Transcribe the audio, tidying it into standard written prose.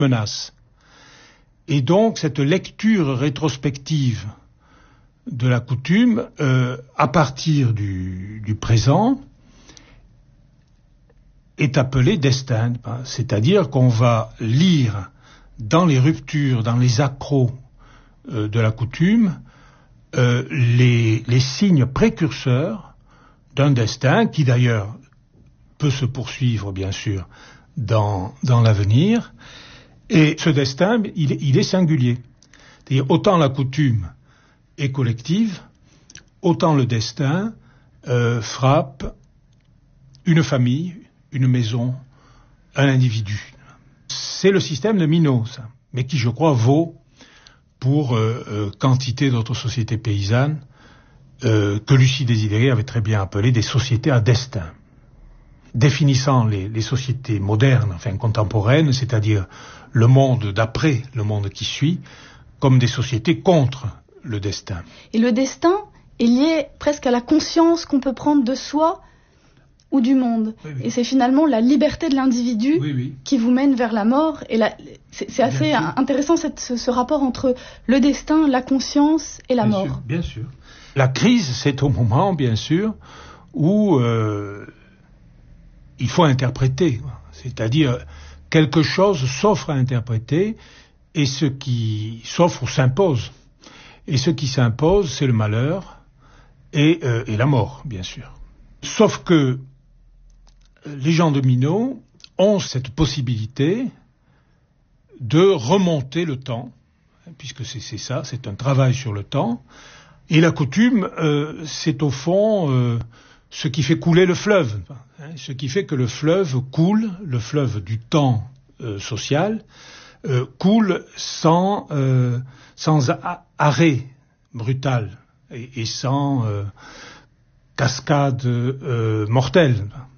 menace. Et donc, cette lecture rétrospective de la coutume, à partir du présent, est appelée destin. C'est-à-dire qu'on va lire dans les ruptures, dans les accros de la coutume, les signes précurseurs d'un destin qui d'ailleurs peut se poursuivre bien sûr dans l'avenir, et ce destin il est singulier. C'est-à-dire autant la coutume est collective, autant le destin frappe une famille, une maison, un individu. C'est le système de Minot, ça, mais qui je crois vaut pour quantité d'autres sociétés paysannes que Lucie Désidéré avait très bien appelées des sociétés à destin, définissant les sociétés modernes, enfin contemporaines, c'est-à-dire le monde d'après, le monde qui suit, comme des sociétés contre le destin. Et le destin est lié presque à la conscience qu'on peut prendre de soi ou du monde. Oui, oui. Et c'est finalement la liberté de l'individu qui vous mène vers la mort. Et c'est assez intéressant ce rapport entre le destin, la conscience et la mort. Bien sûr. La crise, c'est au moment, bien sûr, où il faut interpréter. C'est-à-dire, quelque chose s'offre à interpréter, et ce qui s'offre ou s'impose. Et ce qui s'impose, c'est le malheur et la mort, bien sûr. Sauf que les gens de Minot ont cette possibilité de remonter le temps, puisque c'est ça, c'est un travail sur le temps. Et la coutume, c'est au fond ce qui fait couler le fleuve, ce qui fait que le fleuve coule, le fleuve du temps social, coule sans arrêt brutal et sans cascade mortelle.